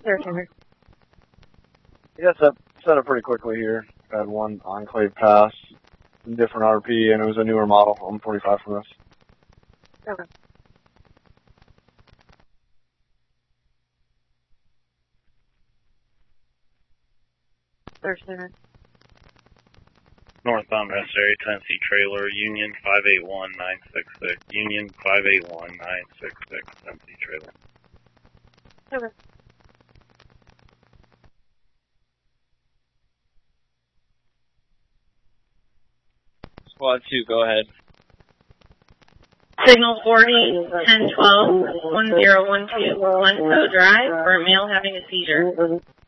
13. Yes, I set it pretty quickly here. Had one Enclave pass, different RP, and it was a newer model, 145 from this. Okay. Northbound Messary, Tennessee trailer, Union 581966. Union 581966, Tennessee trailer. Okay. Squad 2, go ahead. Signal 40, 1012, 1012, One Drive for a male having a seizure.